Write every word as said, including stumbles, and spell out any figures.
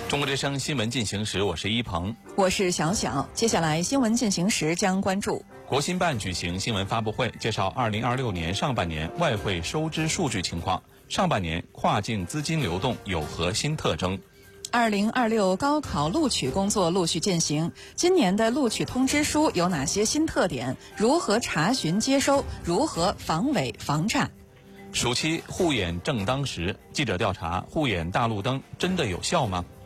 中国之声新闻进行时，我是一鹏， 我是小小。接下来新闻进行时将关注国新办举行新闻发布会，介绍二零二六年上半年外汇收支数据情况。上半年跨境资金流动有何新特征？ 二零二六高考录取工作陆续进行，今年的录取通知书有哪些新特点？如何查询接收？如何防伪防诈？ 暑期护眼正当时，记者调查护眼大路灯真的有效吗？